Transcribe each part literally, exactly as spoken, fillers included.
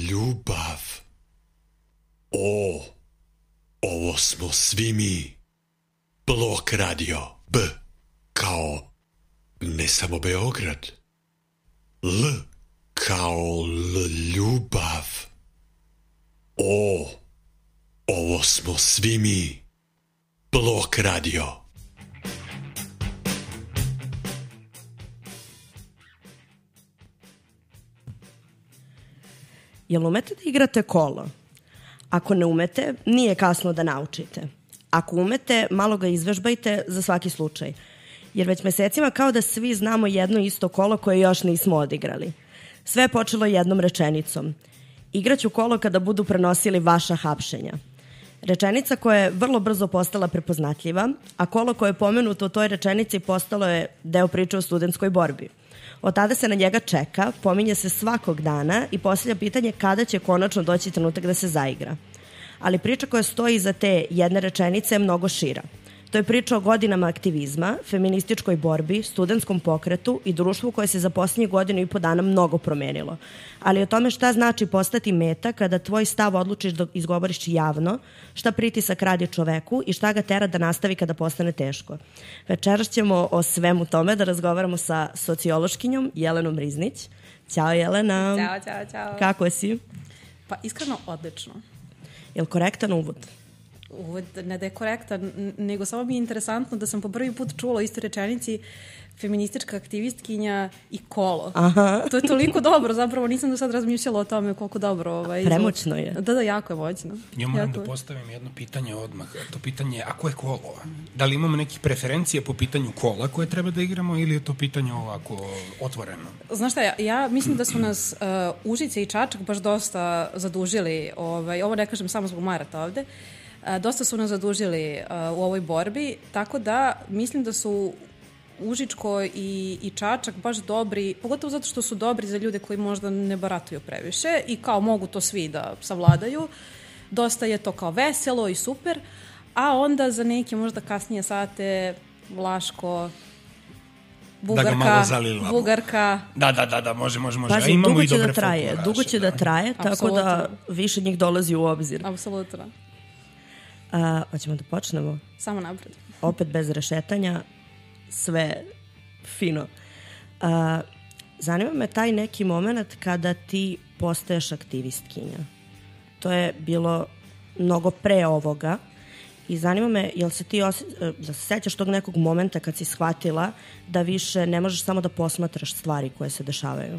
ljubav. O, ovo smo svi mi. Blok radio. B kao ne samo Beograd. L kao l ljubav. O, ovo smo svi mi. Blok radio. Jel umete da igrate kolo? Ako ne umete, nije kasno da naučite. Ako umete, malo ga izvežbajte za svaki slučaj. Jer već mesecima kao da svi znamo jedno isto kolo koje još nismo odigrali. Sve je počelo jednom rečenicom. Igraću kolo kada budu prenosili vaša hapšenja. Rečenica koja je vrlo brzo postala prepoznatljiva, a kolo koje je pomenuto u toj rečenici postalo je deo priče o studentskoj borbi. Od tada se na njega čeka, pominje se svakog dana i postavlja pitanje kada će konačno doći trenutak da se zaigra. Ali priča koja stoji iza te jedne rečenice je mnogo šira. To je priča o godinama aktivizma, feminističkoj borbi, studentskom pokretu i društvu koje se za posljednjih godinu i po dana mnogo promenilo. Ali o tome šta znači postati meta kada tvoj stav odlučiš da izgovoriš javno, šta pritisak radi čoveku i šta ga tera da nastavi kada postane teško. Večeras ćemo o svemu tome da razgovaramo sa sociološkinjom Jelenom Riznić. Ćao Jelena. Ćao, ćao, ćao. Kako si? Pa iskreno odlično. Je li korektan uvod? Uvod ne da je korektan, nego samo mi je interesantno da sam po prvi put čula u istoj rečenici feministička aktivistkinja i kolo. Aha. To je toliko dobro, zapravo nisam do sad razmišljala o tome koliko dobro. Ovaj, Premoćno je. Da, da, jako je moćno. Ja moram jako da postavim jedno pitanje odmah. To pitanje je, ako je kolo? Da li imamo nekih preferencija po pitanju kola koje treba da igramo ili je to pitanje ovako otvoreno? Znaš šta, ja, ja mislim da su nas uh, Užice i Čačak baš dosta zadužili. Ovaj, ovo ne kažem samo zbog Marata ovde. Uh, dosta su nas zadužili uh, u ovoj borbi, tako da mislim da su Užičko i, i Čačak baš dobri, pogotovo zato što su dobri za ljude koji možda ne barataju previše i kao mogu to svi da savladaju. Dosta je to kao veselo i super, a onda za neke možda kasnije sate Vlaško, Bugarka, da Bugarka. Da, da, da, da, može, može, može. Pazi, a imamo dugo i će dobre da traje, folkloraše, dugo će da, da traje, tako Apsolutno. Da više njih dolazi u obzir. Apsolutno. A, hoćemo da počnemo? Samo napred. Opet bez rešetanja, sve fino. A, zanima me taj neki moment kada ti postaješ aktivistkinja. To je bilo mnogo pre ovoga i zanima me, jel se ti osje... da se sećaš tog nekog momenta kad si shvatila da više ne možeš samo da posmatraš stvari koje se dešavaju?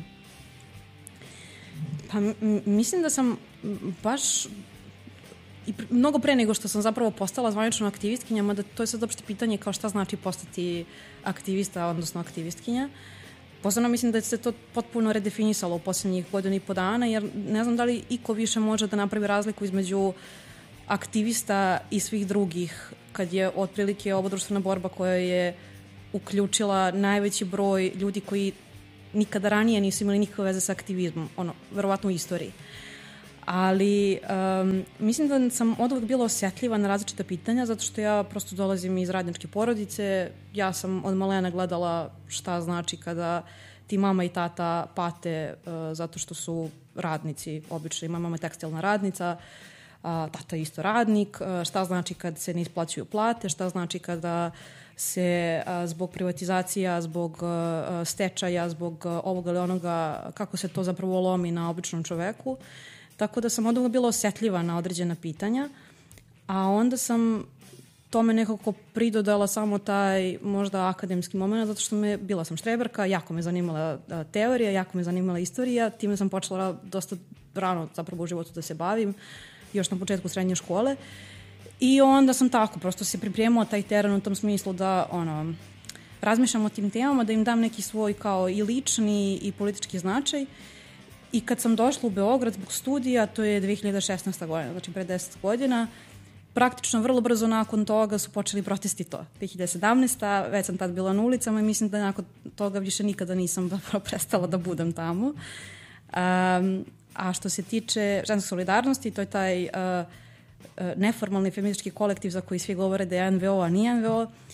Pa m- mislim da sam baš i pr- mnogo pre nego što sam zapravo postala zvaničnom aktivistkinja, mada to je sad opšte pitanje kao šta znači postati aktivista, odnosno aktivistkinja. Posebno mislim da se to potpuno redefinisalo u posljednjih godina i po dana, jer ne znam da li iko više može da napravi razliku između aktivista i svih drugih, kad je otprilike ovo društvena borba koja je uključila najveći broj ljudi koji nikada ranije nisu imali nikakve veze sa aktivizmom, ono, verovatno u istoriji. Ali um, mislim da sam od uvek bila osjetljiva na različita pitanja, zato što ja prosto dolazim iz radničke porodice. Ja sam od malena gledala šta znači kada ti mama i tata pate uh, zato što su radnici. Obično ima mama tekstilna radnica, a tata je isto radnik. Uh, šta znači kad se ne isplaćuju plate, šta znači kada se a, zbog privatizacija, zbog a, stečaja, zbog a, ovoga ili onoga, kako se to zapravo lomi na običnom čoveku. Tako da sam od uvek bila osjetljiva na određena pitanja, a onda sam tome nekako pridodala samo taj možda akademski moment, zato što me, bila sam štreberka, jako me zanimala a, teorija, jako me zanimala istorija, time sam počela dosta rano zapravo u životu da se bavim, još na početku srednje škole. I onda sam tako, prosto se pripremila taj teren u tom smislu da ono, razmišljam o tim temama, da im dam neki svoj kao i lični i politički značaj. I kad sam došla u Beograd zbog studija, to je dve hiljade šesnaesta godina, znači pre deset godina, praktično vrlo brzo nakon toga su počeli protesti to. dve hiljade sedamnaesta. već sam tad bila na ulicama i mislim da nakon toga više nikada nisam prestala da budem tamo. Um, a što se tiče ženske solidarnosti, to je taj uh, neformalni feministički kolektiv za koji svi govore da je en ve o, a nije en ve o.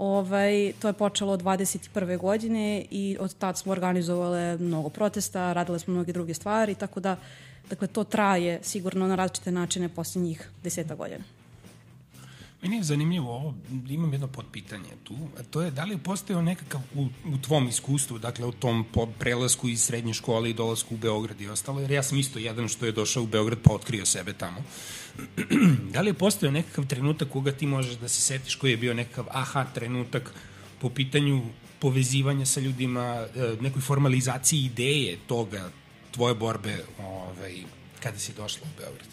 Ovaj, to je počelo od dvadeset prve godine i od tad smo organizovale mnogo protesta, radile smo mnoge druge stvari, tako da dakle, to traje sigurno na različite načine posljednjih deseta godina. Meni je zanimljivo ovo, imam jedno potpitanje tu, a to je da li je postojao nekakav u, u tvom iskustvu, dakle u tom prelasku iz srednje škole i dolasku u Beograd i ostalo, jer ja sam isto jedan što je došao u Beograd pa otkrio sebe tamo. Da li je postojao nekakav trenutak koga ti možeš da se setiš, koji je bio nekakav aha trenutak po pitanju povezivanja sa ljudima, nekoj formalizaciji ideje toga, tvoje borbe, ovaj, kada si došla u Beograd?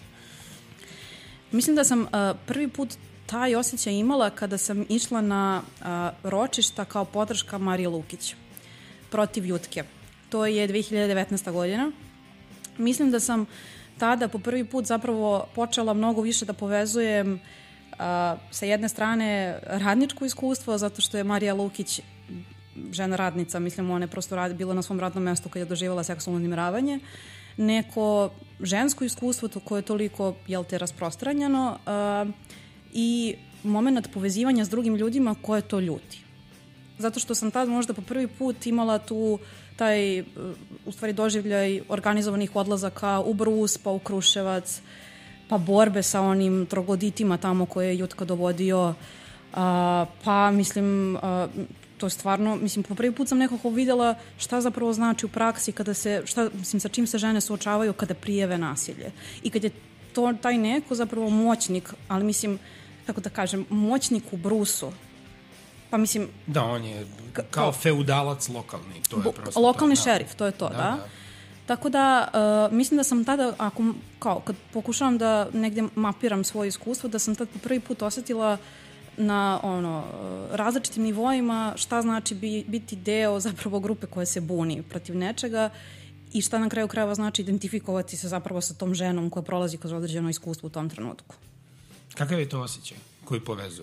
Mislim da sam uh, prvi put taj osjećaj imala kada sam išla na a, ročišta kao podrška Marije Lukić protiv Jutke. To je dve hiljade devetnaesta. godina. Mislim da sam tada po prvi put zapravo počela mnogo više da povezujem a, sa jedne strane radničko iskustvo, zato što je Marija Lukić žena radnica, mislim ona je prosto radi, bila na svom radnom mestu kad je doživala seksualno uznemiravanje, neko žensko iskustvo to koje je toliko, jel te, rasprostranjeno, a, i moment povezivanja s drugim ljudima koje to ljuti. Zato što sam tad možda po prvi put imala tu taj, u stvari, doživljaj organizovanih odlazaka u Brus, pa u Kruševac, pa borbe sa onim trogoditima tamo koje je Jutka dovodio, a, pa mislim, a, to je stvarno, mislim, po prvi put sam nekako videla šta zapravo znači u praksi kada se, šta, mislim, sa čim se žene suočavaju kada prijeve nasilje. I kad je to taj neko zapravo moćnik, ali mislim, kako da kažem, moćnik u Brusu. Pa mislim... Da, on je kao, kao feudalac lokalni, to je prosto. Lokalni to, šerif, to je to, da. da? da. Tako da, uh, mislim da sam tada, ako, kao, kad pokušavam da negde mapiram svoje iskustvo, da sam tad po prvi put osetila na ono, različitim nivoima šta znači bi, biti deo zapravo grupe koja se buni protiv nečega i šta na kraju krajeva znači identifikovati se zapravo sa tom ženom koja prolazi kroz određeno iskustvo u tom trenutku. Kakav je to osjećaj koji povezuje?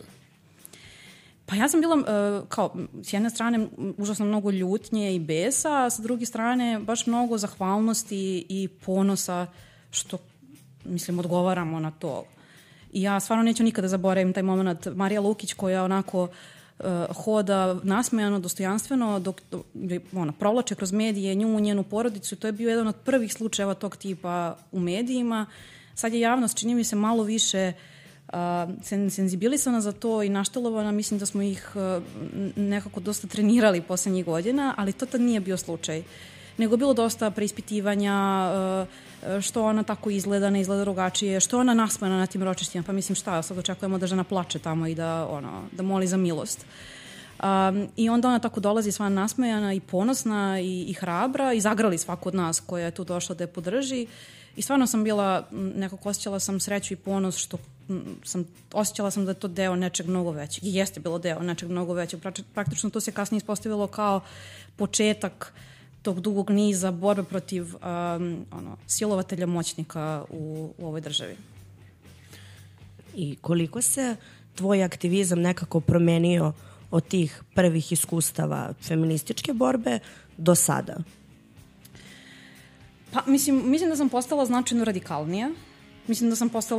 Pa ja sam bila, uh, kao, s jedne strane užasno mnogo ljutnje i besa, a sa druge strane baš mnogo zahvalnosti i ponosa što, mislim, odgovaramo na to. I ja stvarno neću nikada zaboravim taj moment. Marija Lukić koja onako uh, hoda nasmejano, dostojanstveno, dok ona provlače kroz medije nju, njenu porodicu. To je bio jedan od prvih slučajeva tog tipa u medijima. Sad je javnost, čini mi se, malo više uh, senzibilisana za to i naštelovana. Mislim da smo ih uh, nekako dosta trenirali poslednjih godina, ali to tad nije bio slučaj. Nego bilo dosta preispitivanja, uh, što ona tako izgleda, ne izgleda drugačije, što ona nasmejana na tim ročištima, pa mislim šta, sad očekujemo da žena plače tamo i da, ono, da moli za milost. Um, I onda ona tako dolazi sva nasmejana i ponosna i, i hrabra i zagrali svaku od nas koja je tu došla da je podrži. I stvarno sam bila, nekako osjećala sam sreću i ponos što sam, osjećala sam da je to deo nečeg mnogo većeg. I jeste bilo deo nečeg mnogo većeg. Praktično to se kasnije ispostavilo kao početak tog dugog niza borbe protiv um, ono, silovatelja moćnika u, u ovoj državi. I koliko se tvoj aktivizam nekako promenio od tih prvih iskustava feminističke borbe do sada? Pa, mislim, mislim da sam postala značajno radikalnija. Mislim da sam postala